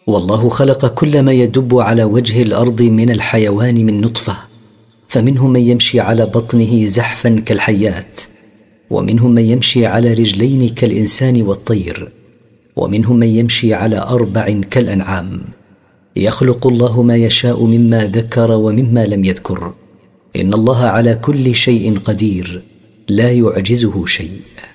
والله خلق كل ما يدب على وجه الأرض من الحيوان من نطفة، فمنهم من يمشي على بطنه زحفا كالحيات، ومنهم من يمشي على رجلين كالإنسان والطير، ومنهم من يمشي على 4 كالأنعام. يخلق الله ما يشاء مما ذكر ومما لم يذكر. إن الله على كل شيء قدير، لا يعجزه شيء.